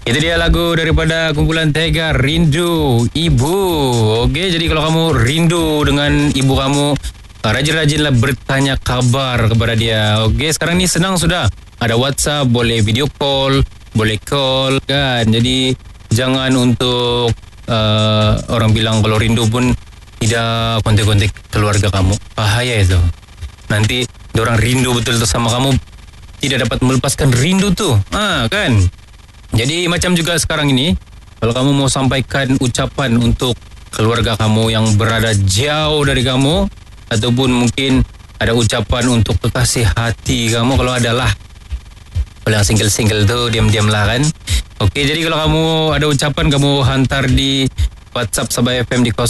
Itu dia lagu daripada kumpulan Tega, Rindu Ibu. Okey, jadi kalau kamu rindu dengan ibu kamu, rajin-rajinlah bertanya kabar kepada dia. Okey, sekarang ni senang sudah. Ada WhatsApp, boleh video call, boleh call kan. Jadi jangan untuk orang bilang kalau rindu pun tidak kontak-kontak keluarga kamu. Bahaya itu. Nanti orang rindu betul tu sama kamu, tidak dapat melepaskan rindu tu. Kan? Jadi macam juga sekarang ini, kalau kamu mau sampaikan ucapan untuk keluarga kamu yang berada jauh dari kamu, ataupun mungkin ada ucapan untuk kekasih hati kamu, kalau ada lah. Kalau yang single-single tu diam-diam lah kan. Okey, jadi kalau kamu ada ucapan, kamu hantar di WhatsApp Sabah FM di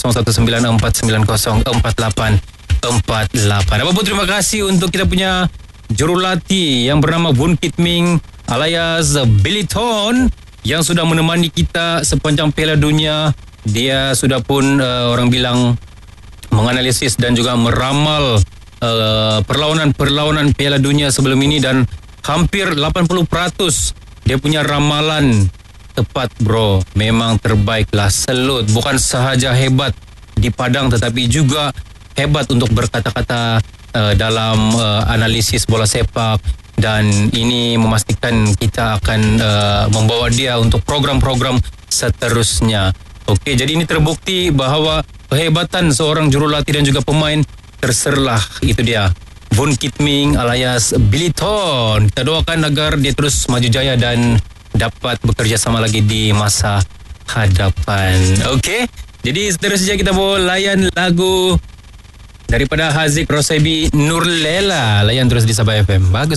0194904848. Apapun terima kasih untuk kita punya jurulatih yang bernama Bun Kit Ming alias Billy Ton yang sudah menemani kita sepanjang Piala Dunia. Dia sudah pun orang bilang menganalisis dan juga meramal perlawanan Piala Dunia sebelum ini, dan hampir 80% dia punya ramalan tepat bro. Memang terbaiklah, salut. Bukan sahaja hebat di padang tetapi juga hebat untuk berkata-kata dalam analisis bola sepak, dan ini memastikan kita akan membawa dia untuk program-program seterusnya. Okey, jadi ini terbukti bahawa kehebatan seorang jurulatih dan juga pemain terserlah. Itu dia Bun Kit Ming alias Billy Ton. Kita doakan agar dia terus maju jaya dan dapat bekerja sama lagi di masa hadapan. Okey, jadi seterusnya kita mau layan lagu daripada Haziq Rosebi, Nurlela. Layan terus di Sabah FM. Bagus.